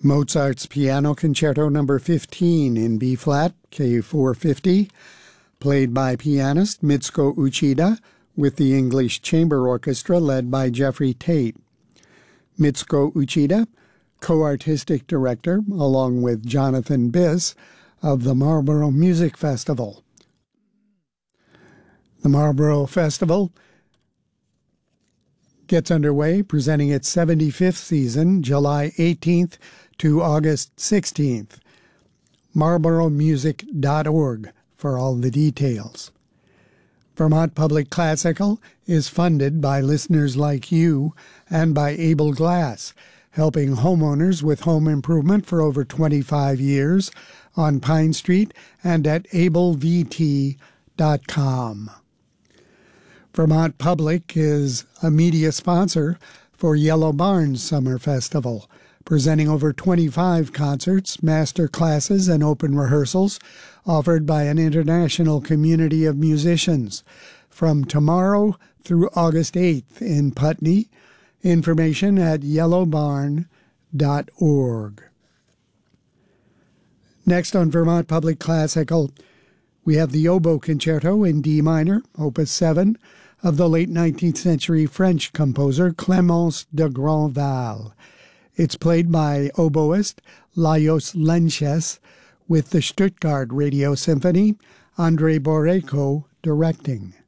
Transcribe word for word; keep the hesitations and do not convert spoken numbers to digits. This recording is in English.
Mozart's Piano Concerto number fifteen in B-flat, K four fifty, played by pianist Mitsuko Uchida with the English Chamber Orchestra led by Jeffrey Tate. Mitsuko Uchida, co-artistic director, along with Jonathan Biss, of the Marlborough Music Festival. The Marlborough Festival gets underway, presenting its seventy-fifth season, July eighteenth to August sixteenth. marlborough music dot org for all the details. Vermont Public Classical is funded by listeners like you and by Able Glass, helping homeowners with home improvement for over twenty-five years on Pine Street and at able v t dot com. Vermont Public is a media sponsor for Yellow Barn Summer Festival, presenting over twenty-five concerts, master classes, and open rehearsals offered by an international community of musicians from tomorrow through August eighth in Putney. Information at yellow barn dot org. Next on Vermont Public Classical, we have the Oboe Concerto in D minor, Opus seven, of the late nineteenth century French composer Clémence de Grandval. It's played by oboist Lajos Lenches with the Stuttgart Radio Symphony, Andrei Boreyko directing.